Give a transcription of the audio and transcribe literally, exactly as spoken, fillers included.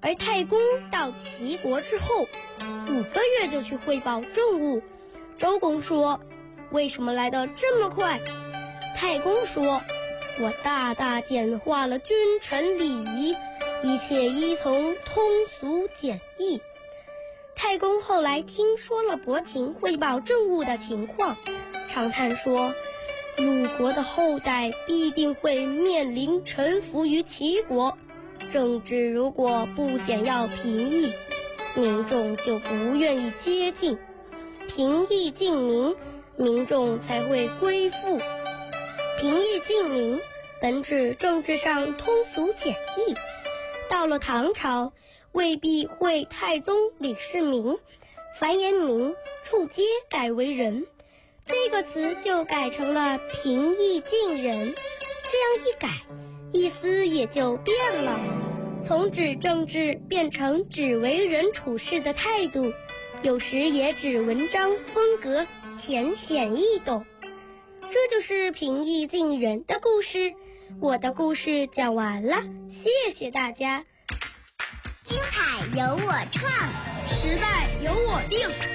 而太公到齐国之后，五个月就去汇报政务。周公说：“为什么来得这么快？”太公说：“我大大简化了君臣礼仪，一切依从通俗简易。”太公后来听说了伯禽汇报政务的情况，长叹说：“鲁国的后代必定会面临臣服于齐国，政治如果不简要平易，民众就不愿意接近，平易近民，民众才会归附。平易近民本指政治上通俗简易，到了唐朝未必会太宗李世民，樊延明触阶改为仁，这个词就改成了平易近人。这样一改，意思也就变了，从指政治变成指为人处事的态度，有时也指文章风格浅显易懂。这就是平易近人的故事。我的故事讲完了，谢谢大家。 精彩由我创， 时代由我定。